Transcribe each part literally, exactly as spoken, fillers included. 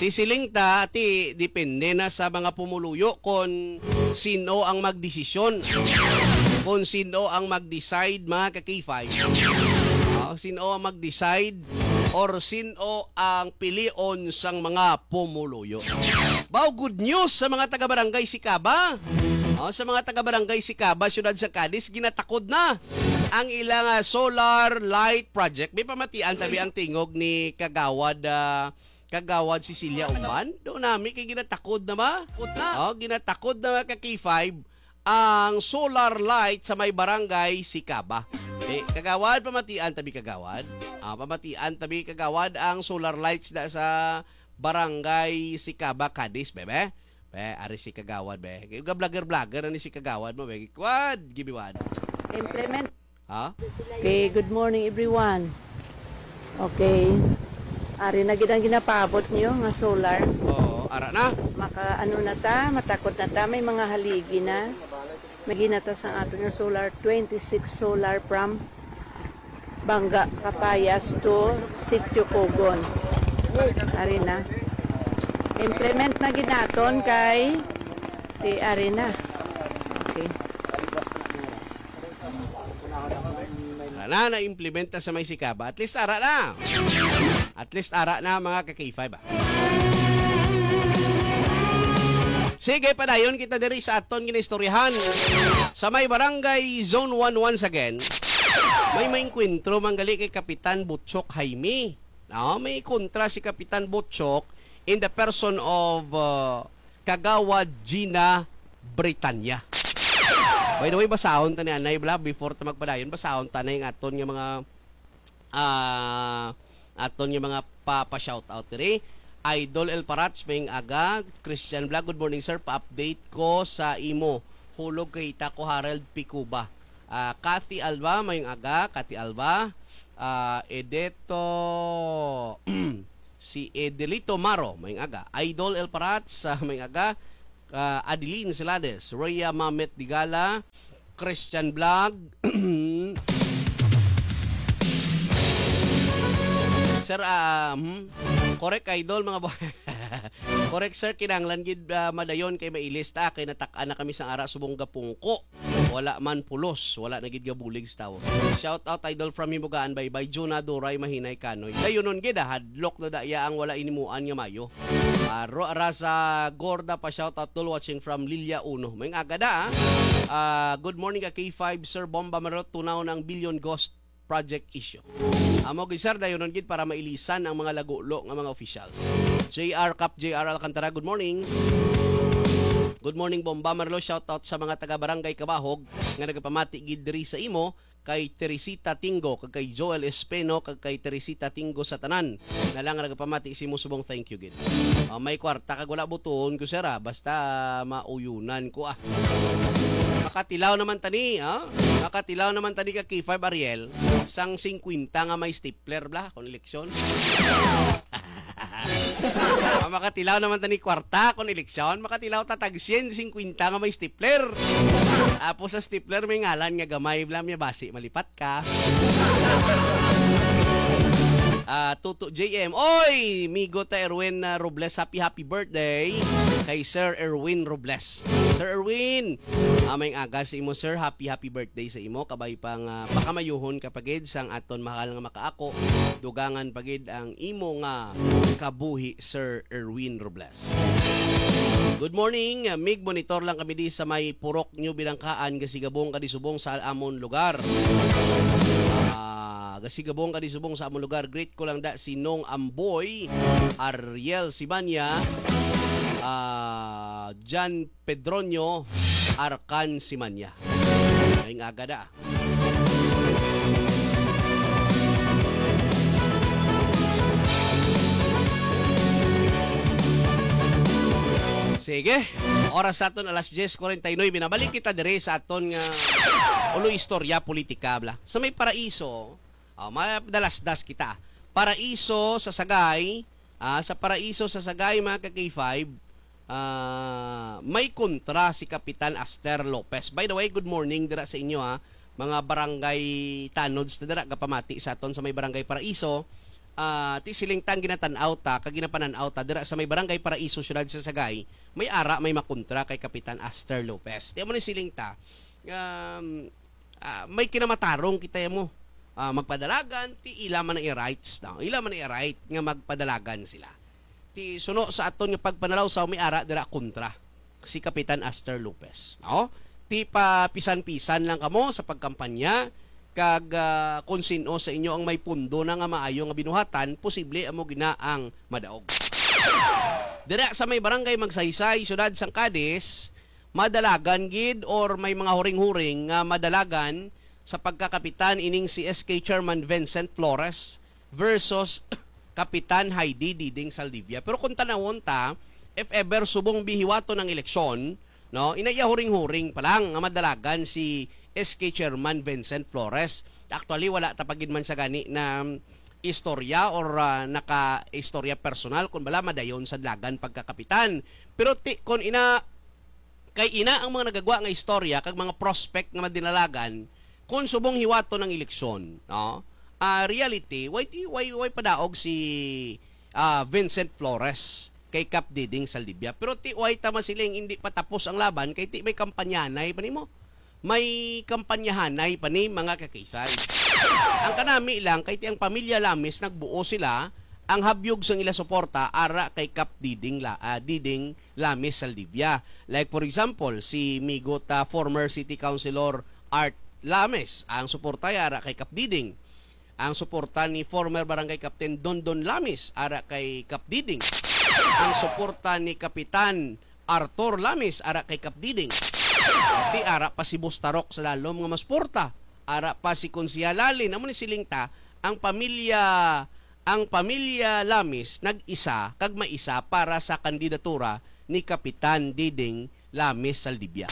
Sisiling ta, ti, depende na sa mga pumuluyo kung sino ang magdesisyon. Kung sino ang mag-decide, mga ka-K five. Uh, sino ang mag-decide or sino ang pilion sang mga pumuluyo. Bao, good news sa mga taga-barangay Sikaba. Uh, sa mga taga-barangay Sikaba, syudad sa Cadiz, ginatakod na ang ilang uh, solar light project. May pamatian tabi ang tingog ni Kagawad uh, Kagawad Cecilia Umban. Doon namin kay ginatakod na ba? Oh, ginatakod na ka K five ang solar light sa may barangay Sikaba. Eh, Kagawad, pamatian tabi Kagawad. Ah, pamatian tabi Kagawad ang solar lights na sa barangay Sikaba, Cadiz, bebe. Be, ari si Kagawad, be. Yung vlogger-vlogger na ni si Kagawad mo, be. Kwad, gibiwad. Implement. Ha? Okay, good morning everyone. Okay. Ari na gid ang ginapabot niyo nga solar. Oo, ara na. Maka ano na ta, matakot na ta, may mga haligi na. Maginata sa ato nga solar, twenty-six solar from Bangga, Kapayas to Sitio Cogon. Ari na. Implement na ginaton kay ti ari na. Okay. Na na-implementa sa may Sikaba. At least ara na. At least ara na mga ka-K five. Ah. Sige, padayon kita diri sa aton ginaistoryahan. Sa may barangay Zone one once again, may may enkwentro manggali kay Kapitan Butchok Jaime. No, may kontra si Kapitan Butchok in the person of uh, Kagawad Gina Britanya. By the way, basahon ta ni Anay Bla before ta magpadayon, basahon ta na yung aton nga mga uh, aton nga mga papa-shout out diri. Idol El Parats may aga, Christian Bla, good morning sir, pa-update ko sa imo. Hulog kay Taco Harold Picuba. Uh, Cathy Alba may aga, Cathy Alba. Uh, Edeto si Edelito Maro may aga. Idol El Parats uh, may aga. Uh, Adeline Celades, Roya Mamet Digala, Christian Vlog, Sir, um, correct idol mga boy. Correct sir, kinanglan gid uh, madayon kay mailista kay natak-an na kami sa ara subong gapungko. Wala man pulos, wala na gid gabulig sa tawo. Shout out idol from Himugaan bye bye Juna Duray Mahinay Kanoy. Dayonon gid hadlok na daya ang wala inimuan nga mayo. Aro uh, Rasa Gorda pa shout out tol watching from Lilia Uno. May agada uh, good morning ka K five sir Bomba Marot tunaw ng Billion Ghost project issue. Amo gid sir dayonon gid para mailisan ang mga lagulo nga mga official. J R Cap J R Alcantara, good morning. Good morning Bomba Marlo, shout out sa mga taga Barangay Kabahog nga nagapamati gid diri sa imo kay Teresita Tingo, kag kay Joel Espeno, kag kay Teresita Tingo sa tanan. Na lang nagapamati si mo subong thank you gid. Uh, may kwarta kag wala buton ko sir ah, basta mauyunan ko ah. Makatilaw naman tani, ha? Makatilaw naman tani ka K five Ariel, sang fifty nga may stapler bla kon eleksyon. Makatilaw naman tani kwarta kon eleksyon, makatilaw tatag one fifty nga may stapler. Tapos sa stapler may ngalan nga gamay bla miya basi malipat ka. Uh, Tuto J M. Oy, Migo ta Erwin uh, Robles, happy happy birthday kay Sir Erwin Robles. Sir Erwin, amay uh, aga sa imo sir, happy happy birthday sa imo. Kabay pang uh, pakamayuhon kapagid sang aton mahal nga makaako. Dugangan pagid ang imo nga kabuhi Sir Erwin Robles. Good morning, uh, Mig monitor lang kami di sa may Purok New Bilangkaan gasigabong kadisubong sa amon lugar. Ah, uh, gasigabong kadisubong sa amon lugar. Great ko lang da si Nong Amboy, Ariel Sibanya, uh, Jan Pedronio, Arcan Simanya. Ngayong aga da. Sige, oras sa aton alas ten forty-nine, binabalik kita dire sa aton nga ulo istorya politika bla. Sa may paraiso, oh, madalas-das kita. Paraiso sa Sagay, ah, sa Paraiso sa Sagay mga ka-K five, ah, may kontra si Kapitan Aster Lopez. By the way, good morning dira sa inyo ha, mga barangay tanods na dira kapamati sa aton sa may barangay Paraiso. ah, ti silingtang ginatan-out ta, kag ginapanan-out ta dira sa may barangay Paraiso, siyudad sa Sagay, may ara may makontra kay Kapitan Aster Lopez. Di mo ni silingta, um, ah, may kinamatarong kita mo. Ah, magpadalagan ti ila man ang i-rights na. Ila man ang i-right nga magpadalagan sila. Ti suno sa aton nga pagpanalaw sa may ara dira kontra si Kapitan Aster Lopez, no? Ti pa pisan-pisan lang kamo sa pagkampanya kag uh, kung sino sa inyo ang may pundo na nga maayo nga binuhatan, posible amo ginaang madaog. Dira sa may barangay Magsaysay, siyudad sang Cadiz, madalagan gid or may mga huring-huring nga madalagan sa pagkakapitan ining si S K Chairman Vincent Flores versus Kapitan Heidi Diding Saldivia. Pero kung tanawon ta, if ever subong bihiwato ng eleksyon, no, inaya huring-huring pa lang nga madalagan si S K Chairman Vincent Flores. Actually, wala tapagin man sa gani na istorya or uh, naka-istorya personal kung bala madayon sa lagan pagkakapitan. Pero ti, kung ina kay ina ang mga nagagawa nga istorya kag mga prospect nga madinalagan kung subong hiwato ng eleksyon, no? Uh, reality, why why why padaog si uh, Vincent Flores kay Kap Diding Saldivia. Pero ti why tama siling hindi patapos ang laban kay ti may kampanyanay pa nimo. May kampanyahanay pa ni mga kakisay. Ang kanami lang, kay ang pamilya Lamis, nagbuo sila, ang habyog sang ila suporta ara kay Kap Diding, la, uh, Diding Lamis Saldivia. Like for example, si Migot, uh, former City Councilor Art Lamis, ang suporta ay ara kay Kap Diding. Ang suporta ni former Barangay Captain Dondon Lamis, ara kay Kap Diding. Ang suporta ni Kapitan Arthur Lamis, ara kay Kap Diding. Ti ara pa si Bustarok sa lalom nga masporta. Ara pa si Konsyalali namo ni silingta ang pamilya ang pamilya Lamis nag-isa kag maisa para sa kandidatura ni Kapitan Diding Lamis Saldivia.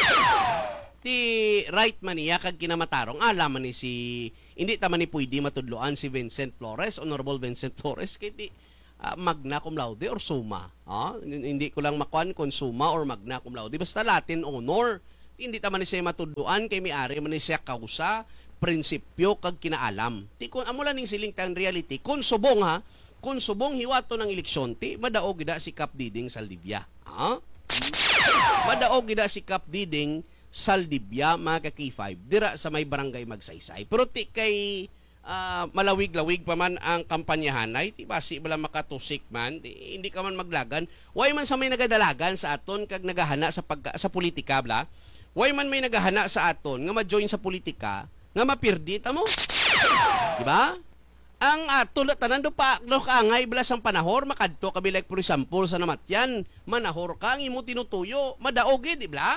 Ti right man niya kag kinamatarong alaman ni si hindi ta man ni pwede matudloan si Vincent Flores, Honorable Vincent Flores kay ti Uh, magna cum laude or summa. Ah, hindi ko lang makuan kung summa or magna cum laude. Basta Latin honor. Hindi taman ni siya matuduan kay may-ari man ni siya kausa, prinsipyo kag kinaalam. Ti kun amo lang ning siling tang reality, kun subong ha, kun subong hiwato ng eleksyon, ti madaog gida si Kap Diding Saldivia. Ha? Madaog gida si Kap Diding Saldivia mga ka-K five dira sa may barangay Magsaysay. Pero ti kay Uh, malawig-lawig pa man ang kampanyahan ay ti basi bala makatusik man ti, hindi ka man maglagan way man sa may nagadalagan sa aton kag nagahana sa pag, sa politika bla way man may nagahana sa aton nga ma-join sa politika nga mapirdi ta mo di ba ang aton tanan do pa no kaangay bala sang panahor makadto kabi like for example sa namatyan manahor ka ang imo tinutuyo madaogi di ba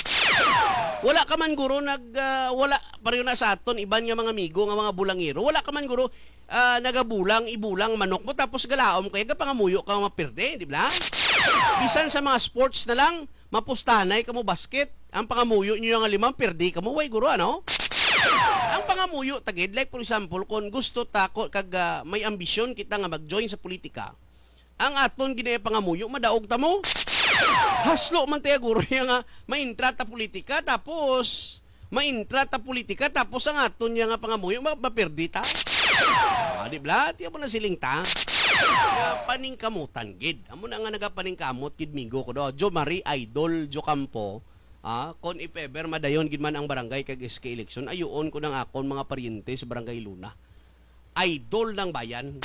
wala ka man guro nag uh, wala pareho na sa aton iban nga mga amigo nga mga bulangiro wala ka man guro uh, nagabulang ibulang manok mo tapos galaom kay ga pangamuyo ka mapirde di ba bisan sa mga sports na lang mapustanay ka mo basket ang pangamuyo niyo nga limang pirdi ka mo way guro ano ang pangamuyo tagid like for example kung gusto ta kag uh, may ambisyon kita nga mag-join sa politika ang aton ginaya pangamuyo madaog ta mo haslo man tayo guro yung nga maintra ta politika tapos maintra ta politika tapos ang aton niya nga pangamuyo mapirdi ta ah, di ba tiya mo na siling ta nga paningkamutan gid amo na nga nagapaningkamot gid migo ko do Jo Marie Idol Jo Campo ah kon if ever madayon gid man ang barangay kag S K election ayoon ko nang akon mga paryente sa barangay Luna idol ng bayan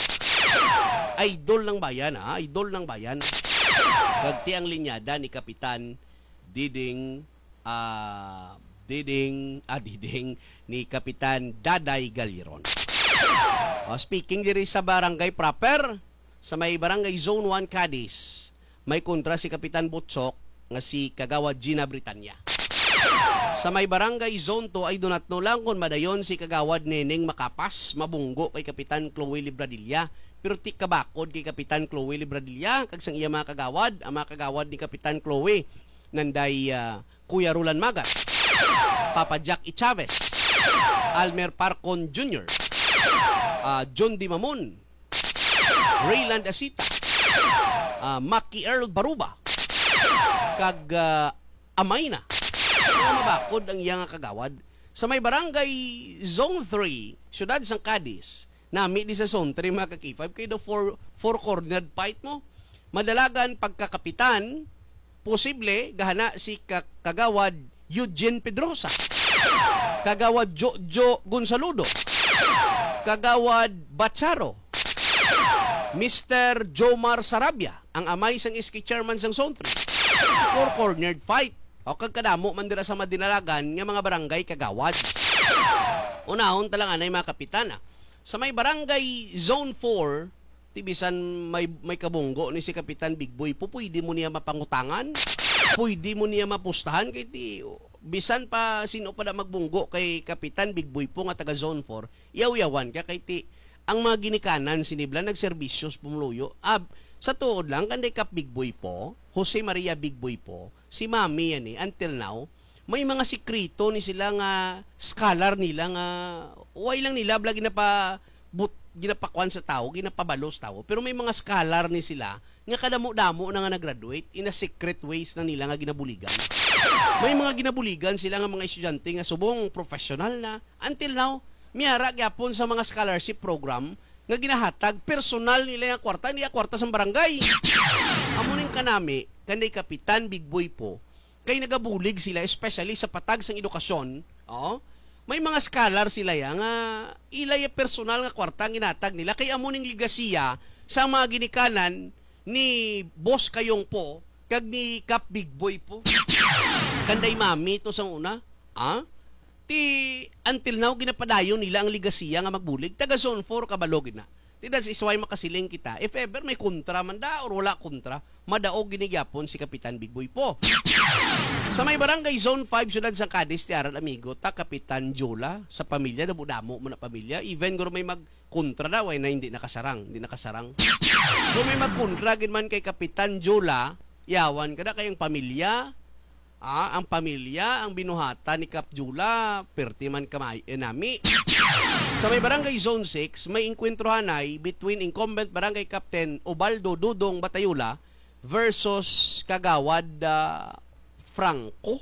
idol ng bayan ah idol ng bayan kagti ang linyada ni Kapitan Diding uh, Diding ah Diding ni Kapitan Daday Galiron. Oh, speaking diri sa barangay proper sa may barangay Zone one Cadiz may kontra si Kapitan Butsok nga si Kagawad Gina Britanya. Sa may barangay Zone two ay donatno lang kung madayon si Kagawad Neneng Makapas mabunggo kay Kapitan Chloe Libradilla. Pero ti kabakod kay Kapitan Chloe Libradilla kag sang iya mga kagawad ang mga kagawad ni Kapitan Chloe nanday uh, Kuya Rulan Magat Papa Jack E. Chavez Almer Parcon Junior uh, John Di Mamon Rayland Asita uh, Maki Earl Baruba kag uh, Amayna mga mabakod ang iya nga kagawad sa may barangay Zone three siyudad sang Cadiz nami di sa zone three mga ka-K five kay the four, four cornered fight mo. Madalagan pagkakapitan, posible gahana si ka- kagawad Eugene Pedrosa, kagawad Jojo Gonzaludo, kagawad Bacharo, Mister Jomar Sarabia, ang amay sang iski chairman sang zone three. Four cornered fight. O kagkadamo man dira sa madinalagan nga mga barangay kagawad. Unahon talang anay mga kapitana. Sa may barangay zone four, tibisan may may kabunggo ni si Kapitan Big Boy po, pwede mo niya mapangutangan, pwede mo niya mapustahan kay ti bisan pa sino pa na magbunggo kay Kapitan Big Boy po nga taga zone four, yaw-yawan ka kay ti ang mga ginikanan sinibla nagserbisyos pumuluyo. Ab sa tuod lang kanday Kap Big Boy po, Jose Maria Big Boy po, si Mami yan eh, until now, may mga sikrito ni sila nga scholar nila nga way lang nila bla ginapa but ginapakwan sa tao, ginapabalos tao, pero may mga scholar ni sila nga kadamo-damo na nga nag-graduate in a secret ways na nila nga ginabuligan. May mga ginabuligan sila nga mga estudyante nga subong professional na until now miyara gyapon sa mga scholarship program nga ginahatag personal nila nga kwarta, niya kwarta sa barangay. Amunin kanami kanday Kapitan Big Boy po kay nagabulig sila especially sa patag sang edukasyon. Oh, may mga scholar sila ya nga ilay personal nga kwarta ang ginatag nila kay amuning ligasiya sa mga ginikanan ni boss kayong po kag ni Kap Big Boy po. Kanday Mami to sang una, ah? Ti until now ginapadayon nila ang ligasiya nga magbulig taga zone four kabalog na. Ti that's is why makasiling kita if ever may kontra man da or wala kontra, madaog ginigyapon si Kapitan Big Boy po. Sa may barangay zone five syudad sa Cadiz ti aral amigo ta Kapitan Jola sa pamilya na budamo mo na pamilya even guro may magkontra daw ay na hindi nakasarang, hindi nakasarang. Kung may magkontra gid man kay Kapitan Jola, yawan kada kayong pamilya. Ah, ang pamilya, ang binuhata ni Kap Jula, perti man kamay eh, nami. Sa may barangay zone six, may inkwentruhanay between incumbent barangay Captain Ubaldo Dudong Batayula versus Kagawad uh, Franco.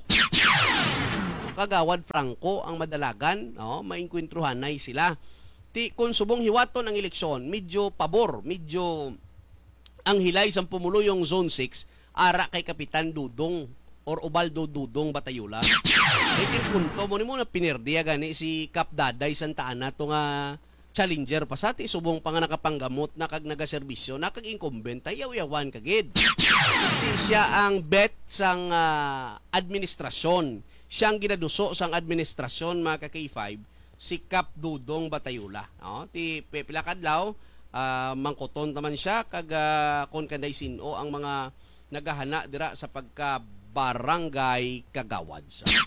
Kagawad Franco ang madalagan, no? May inkwentruhanay sila. Ti kung subong hiwaton ang eleksyon, medyo pabor, medyo ang hilay sa pumuluyong zone six ara kay Kapitan Dudong or Ubaldo Dudong Batayula. Ito punto mo ni mo na pinirdiya gani si Kap Daday Santa Ana to nga challenger pa sa ti subong pa nga nakapanggamot na kag nagaserbisyo na kag incumbent ay yaw-yawan kagid. Iti siya ang bet sang uh, administrasyon. Siya ang ginaduso sang administrasyon mga ka-K five si Kap Dudong Batayula. No? Ti pipila kadlaw uh, mangkoton taman siya kag uh, kon kanday sino ang mga nagahana dira sa pagka barangay Kagawad.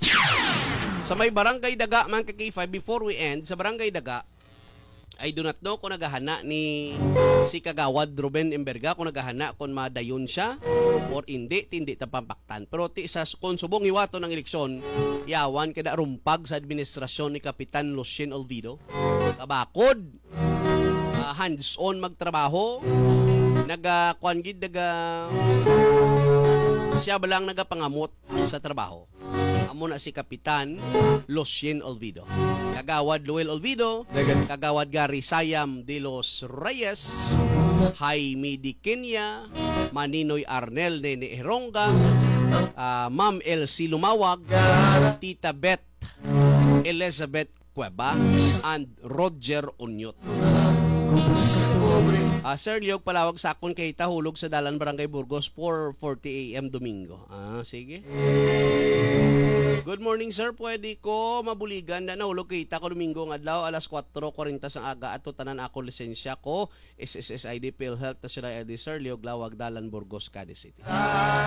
Sa may barangay Daga man ka K five, before we end, sa barangay Daga, I do not know kung nagahana ni si Kagawad Ruben Emberga, kung nagahana kung madayon siya or hindi, hindi tapampaktan. Pero ti sa konsubong hiwato ng eleksyon, yawan kada rumpag sa administrasyon ni Kapitan Lucien Olvido. Kabakod, uh, hands-on magtrabaho, naga-kuan gid naga siya balang nagapangamot sa trabaho. Amo na si Kapitan Lucien Olvido. Kagawad Luel Olvido, Kagawad Gary Sayam de los Reyes, Jaime Di Kenya, Maninoy Arnel Nene Heronga, uh, Ma'am Elsie Lumawag, Tita Beth Elizabeth Cueva, and Roger Unyot. Uh, Sir Liog palawag sa akon kay tahulog sa Dalan Barangay Burgos four forty a m Domingo. Ah, sige. Good morning sir, pwede ko mabuligan na nahulog kita ko Domingo ng adlaw alas four forty sang aga at tanan ako lisensya ko S S S I D PhilHealth National I D Sir Liog Lawag Dalan Burgos Cadiz City.